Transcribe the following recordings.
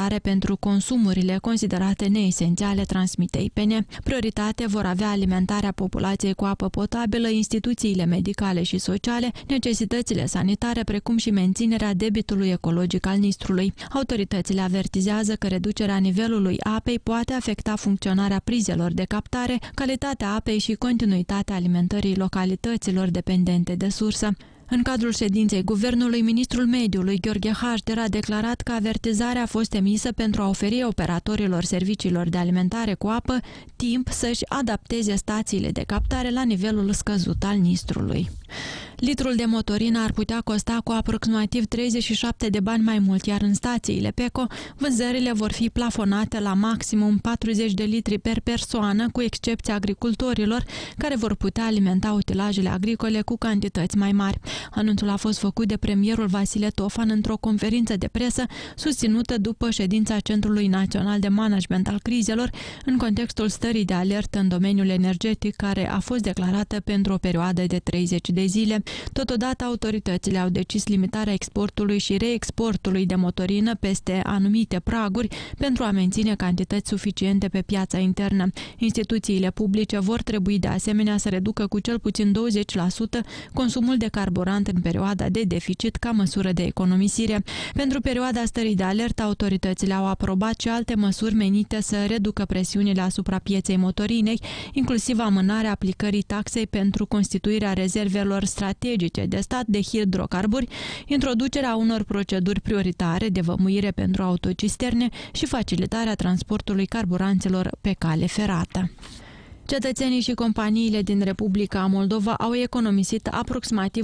ajutorare pentru consumurile considerate neesențiale, transmite IPN. Prioritate vor avea alimentarea populației cu apă potabilă, instituțiile medicale și sociale, necesitățile sanitare, precum și menținerea debitului ecologic al Nistrului. Autoritățile avertizează că reducerea nivelului apei poate afecta funcționarea prizelor de captare, calitatea apei și continuitatea alimentării localităților dependente de sursă. În cadrul ședinței Guvernului, ministrul Mediului, Gheorghe Hașder, a declarat că avertizarea a fost emisă pentru a oferi operatorilor serviciilor de alimentare cu apă timp să-și adapteze stațiile de captare la nivelul scăzut al Nistrului. Litrul de motorină ar putea costa cu aproximativ 37 de bani mai mult, iar în stațiile PECO vânzările vor fi plafonate la maximum 40 de litri per persoană, cu excepția agricultorilor, care vor putea alimenta utilajele agricole cu cantități mai mari. Anunțul a fost făcut de premierul Vasile Tofan într-o conferință de presă susținută după ședința Centrului Național de Management al Crizelor, în contextul stării de alertă în domeniul energetic, care a fost declarată pentru o perioadă de 30 de zile. Totodată, autoritățile au decis limitarea exportului și reexportului de motorină peste anumite praguri pentru a menține cantități suficiente pe piața internă. Instituțiile publice vor trebui de asemenea să reducă cu cel puțin 20% consumul de carburant în perioada de deficit ca măsură de economisire. Pentru perioada stării de alertă, autoritățile au aprobat și alte măsuri menite să reducă presiunile asupra pieței motorinei, inclusiv amânarea aplicării taxei pentru constituirea rezervelor strategice de stat de hidrocarburi, introducerea unor proceduri prioritare de vămuire pentru autocisterne și facilitarea transportului carburanților pe cale ferată. Cetățenii și companiile din Republica Moldova au economisit aproximativ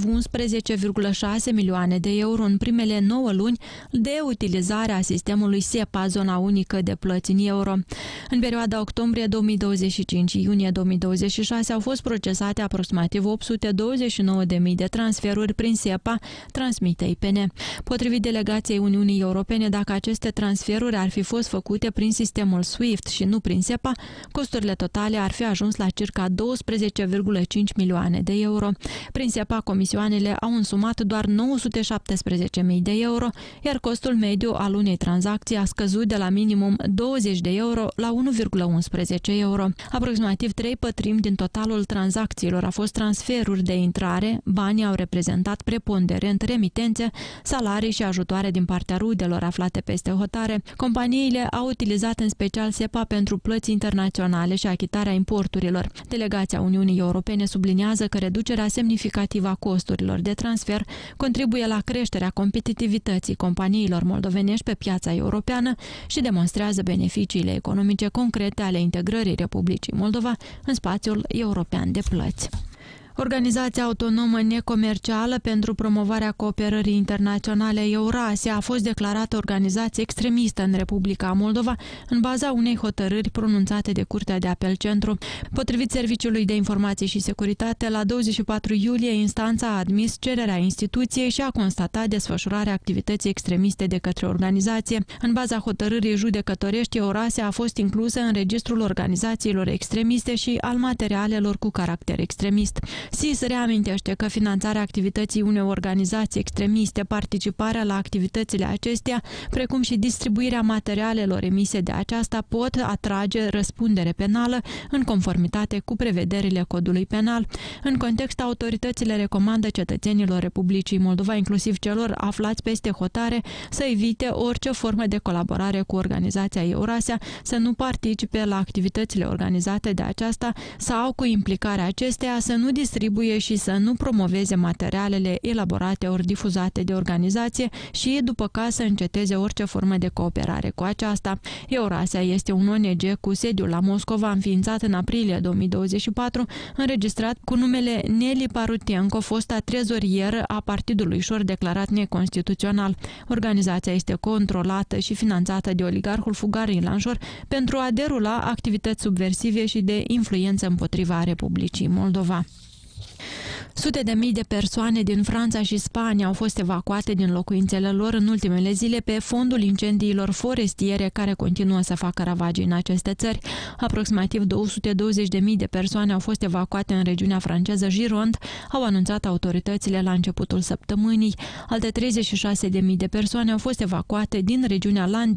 11,6 milioane de euro în primele 9 luni de utilizare a sistemului SEPA, zona unică de plăți în euro. În perioada octombrie 2025-iunie 2026 au fost procesate aproximativ 829.000 de transferuri prin SEPA, transmite IPN. Potrivit delegației Uniunii Europene, dacă aceste transferuri ar fi fost făcute prin sistemul SWIFT și nu prin SEPA, costurile totale ar fi ajuns la circa 12,5 milioane de euro. Prin SEPA, comisioanele au însumat doar 917.000 de euro, iar costul mediu al unei tranzacții a scăzut de la minimum 20 de euro la 1,11 euro. Aproximativ 3/4 din totalul tranzacțiilor a fost transferuri de intrare, banii au reprezentat preponderent remitențe, salarii și ajutoare din partea rudelor aflate peste hotare. Companiile au utilizat în special SEPA pentru plăți internaționale și achitarea importurilor. Delegația Uniunii Europene subliniază că reducerea semnificativă a costurilor de transfer contribuie la creșterea competitivității companiilor moldovenești pe piața europeană și demonstrează beneficiile economice concrete ale integrării Republicii Moldova în spațiul european de plăți. Organizația autonomă necomercială pentru promovarea cooperării internaționale Eurasia a fost declarată organizație extremistă în Republica Moldova în baza unei hotărâri pronunțate de Curtea de Apel Centru. Potrivit Serviciului de Informații și Securitate, la 24 iulie, instanța a admis cererea instituției și a constatat desfășurarea activității extremiste de către organizație. În baza hotărârii judecătorești, Eurasia a fost inclusă în registrul organizațiilor extremiste și al materialelor cu caracter extremist. SIS reamintește că finanțarea activității unei organizații extremiste, participarea la activitățile acesteia, precum și distribuirea materialelor emise de aceasta pot atrage răspundere penală în conformitate cu prevederile codului penal. În context, autoritățile recomandă cetățenilor Republicii Moldova, inclusiv celor aflați peste hotare, să evite orice formă de colaborare cu organizația Eurasia, să nu participe la activitățile organizate de aceasta sau, cu implicarea acesteia, să nu distribuie și să nu promoveze materialele elaborate ori difuzate de organizație și, după caz, să înceteze orice formă de cooperare cu aceasta. Eurasia este un ONG cu sediul la Moscova, înființat în aprilie 2024, înregistrat cu numele Neli Parutenko, fosta trezorieră a Partidului Șor, declarat neconstituțional. Organizația este controlată și finanțată de oligarhul fugar Ilan Șor pentru a derula activități subversive și de influență împotriva Republicii Moldova. Sute de mii de persoane din Franța și Spania au fost evacuate din locuințele lor în ultimele zile pe fondul incendiilor forestiere care continuă să facă ravagii în aceste țări. Aproximativ 220.000 de persoane au fost evacuate în regiunea franceză Gironde, au anunțat autoritățile la începutul săptămânii. Alte 36.000 de persoane au fost evacuate din regiunea Landes,